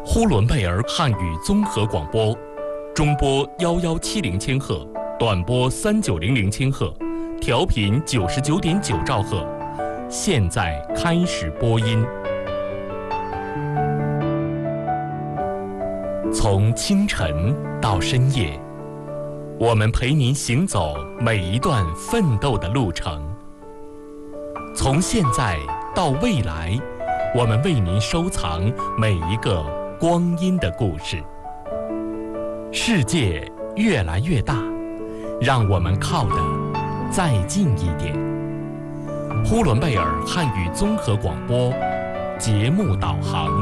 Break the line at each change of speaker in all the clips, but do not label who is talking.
呼伦贝尔汉语综合广播，中波1170千赫，短波3900千赫，调频99.9兆赫。现在开始播音。从清晨到深夜，我们陪您行走每一段奋斗的路程。从现在到未来，我们为您收藏每一个光阴的故事。世界越来越大，让我们靠得再近一点。呼伦贝尔汉语综合广播节目导航。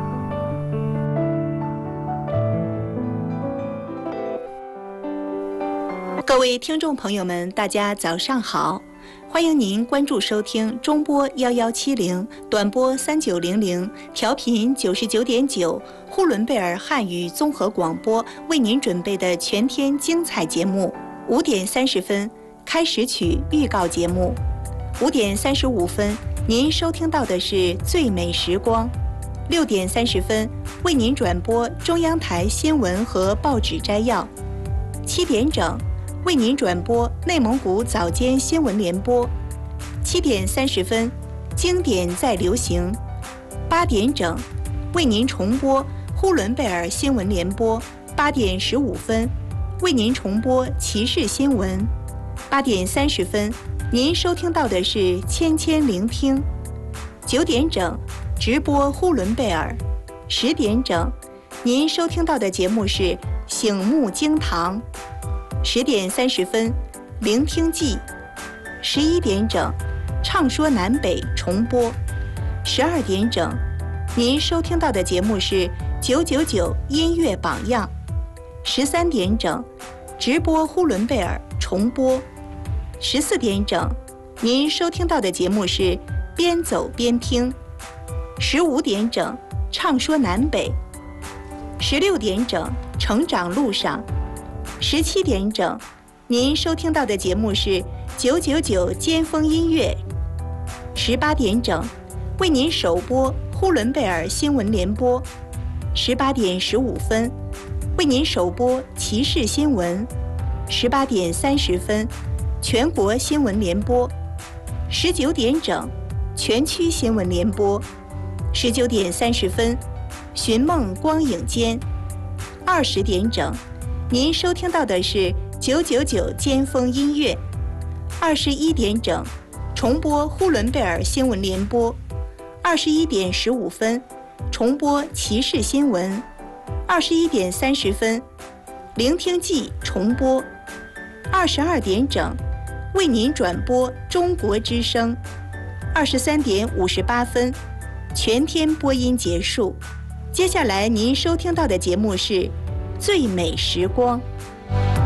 各位听众朋友们，大家早上好，欢迎您关注收听中波1170，短波3900，调频99.9，呼伦贝尔汉语综合广播为您准备的全天精彩节目。5点30分，开始曲预告节目。5点35分，您收听到的是最美时光。6点30分，为您转播中央台新闻和报纸摘要。7点整，为您转播内蒙古早间新闻联播。7点30分，经典再流行。8点整，为您重播呼伦贝尔新闻联播。8点15分，为您重播骑士新闻。8点30分，您收听到的是千千聆听。9点整，直播呼伦贝尔。10点整，您收听到的节目是醒目惊堂。10点30分，聆听记。11点整，唱说南北重播。12点整，您收听到的节目是999音乐榜样。13点整，直播呼伦贝尔重播。14点整，您收听到的节目是边走边听。15点整，唱说南北。16点整，成长路上。17点整，您收听到的节目是999尖峰音乐。18点整，为您首播呼伦贝尔新闻联播。18点15分，为您首播骑士新闻。18点30分，全国新闻联播。19点整，全区新闻联播。19点30分，寻梦光影间。20点整，您收听到的是999尖峰音乐。21点整，重播呼伦贝尔新闻联播。21点15分，重播骑士新闻。21点30分，聆听记重播。22点整，为您转播中国之声。23点58分，全天播音结束。接下来您收听到的节目是最美时光。